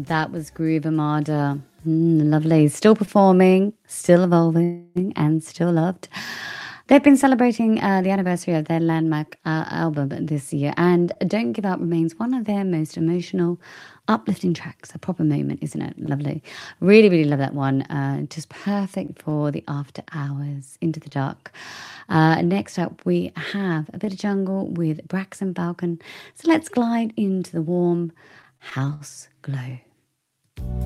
That was Groove Armada. Lovely. Still performing, still evolving, and still loved. They've been celebrating the anniversary of their landmark album this year, and Don't Give Up remains one of their most emotional, uplifting tracks. A proper moment, isn't it? Lovely. Really, really love that one. Just perfect for the after hours, into the dark. Next up, we have a bit of jungle with Braxton Falcon. So let's glide into the warm house glow.